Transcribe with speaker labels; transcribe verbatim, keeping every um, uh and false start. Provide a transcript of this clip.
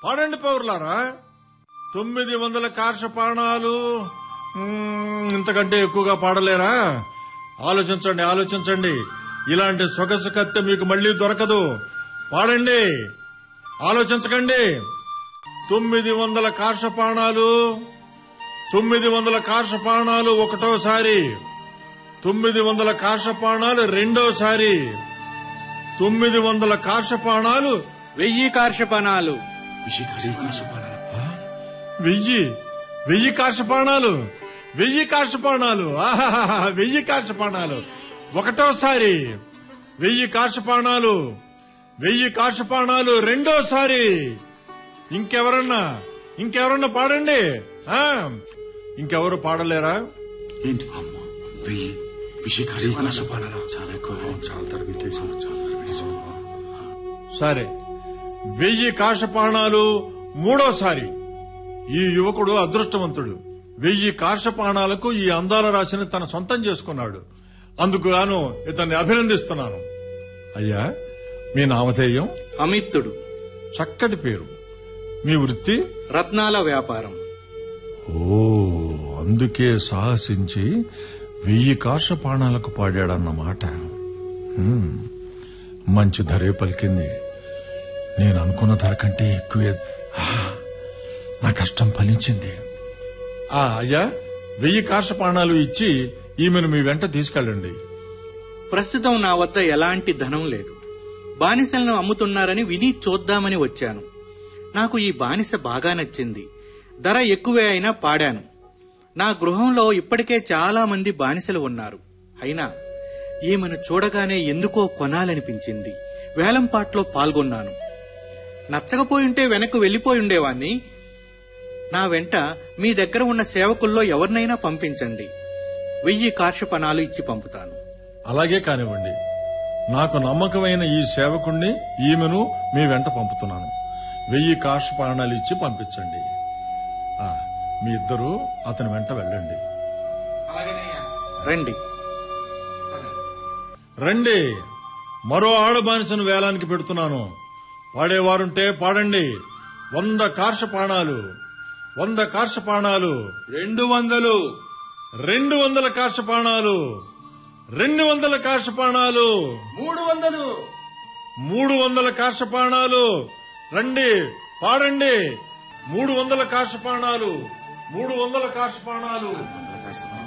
Speaker 1: పాడండి పౌరులారా. తొమ్మిది వందల కార్షపాణాలు. ఇంతకంటే ఎక్కువగా పాడలేరా? ఆలోచించండి, ఆలోచించండి. ఇలాంటి సొగసు కత్తె మీకు మళ్లీ దొరకదు. పాడండి, ఆలోచించకండి. తొమ్మిది వందల కార్షపాణాలు. తొమ్మిది వందల కార్షపాణాలు ఒకటోసారి. తొమ్మిది వందల కార్షపాణాలు రెండోసారి. తొమ్మిది వందల కార్షపాణాలు
Speaker 2: వెయ్యి కార్షపాణాలు.
Speaker 1: వెయ్యి వెయ్యి కార్షపాణాలు. వెయ్యి కార్షపాణాలు. ఆహాహా, వెయ్యి కార్షపాణాలు ఒకటోసారి. వెయ్యి కార్షపాణాలు. వెయ్యి కార్షపాణాలు రెండోసారి. ఇంకెవరన్నా ఇంకెవరన్నా పాడండి. ఇంకెవరు పాడలేరా?
Speaker 3: ఏంటి వెయ్యి చాలా ఎక్కువ.
Speaker 1: సరే, వెయ్యి కార్షపాణాలు మూడోసారి. ఈ యువకుడు అదృష్టవంతుడు. వెయ్యి కార్షపాణాలకు ఈ అందాల రాశిని తన సొంతం చేసుకున్నాడు. అందుకు గాను ఇతన్ని అభినందిస్తున్నాను. అయ్యా, మీ నామధేయం?
Speaker 2: అమిత్తుడు.
Speaker 1: చక్కటి పేరు. మీ వృత్తి?
Speaker 2: రత్నాల వ్యాపారం.
Speaker 1: ఓ, అందుకే సాహసించి వెయ్యి కార్షపాణాలకు పాడాడన్నమాట. మంచి ధరే పలికింది. నేను అనుకున్న ధర కంటే ఎక్కువే. నా కష్టం ఫలించింది. అయ్యా, వెయ్యి కార్షపాణాలు ఇచ్చి ఈమెను మీ వెంట తీసుకెళ్ళండి.
Speaker 2: ప్రస్తుతం నా వద్ద ఎలాంటి ధనం లేదు. బానిసలను అమ్ముతున్నారని విని చూద్దామని వచ్చాను. నాకు ఈ బానిస బాగా నచ్చింది. ధర ఎక్కువే అయినా పాడాను. నా గృహంలో ఇప్పటికే చాలా మంది బానిసలు ఉన్నారు. అయినా ఈమెను చూడగానే ఎందుకో కొనాలనిపించింది. వేలంపాట్లో పాల్గొన్నాను. నచ్చకపోయింటే వెనక్కు వెళ్లిపోయుండేవాణ్ణి. నా వెంట మీ దగ్గర ఉన్న సేవకుల్లో ఎవరినైనా పంపించండి. వెయ్యి కార్షపాణాలు ఇచ్చి పంపుతాను.
Speaker 1: అలాగే కానివ్వండి. నాకు నమ్మకమైన ఈ సేవకుణ్ణి ఈమెను మీ వెంట పంపుతున్నాను. వెయ్యి కార్షపాణాలు ఇచ్చి పంపించండి. మీ ఇద్దరు అతని వెంట వెళ్ళండి.
Speaker 2: రండి
Speaker 1: రండి. మరో ఆడబానిసను వేలానికి పెడుతున్నాను. పాడేవారుంటే పాడండి. వంద కార్షపాణాలు. వంద కార్షపాణాలు.
Speaker 3: రెండు వందలు.
Speaker 1: రెండు వందల కార్షపాణాలు. రెండు వందల కార్షపాణాలు.
Speaker 3: మూడు వందలు.
Speaker 1: మూడు వందల కార్షపాణాలు. రండి, పాడండి. మూడు వందల కార్షపాణాలు. మూడు వందల కార్షపాణాలు.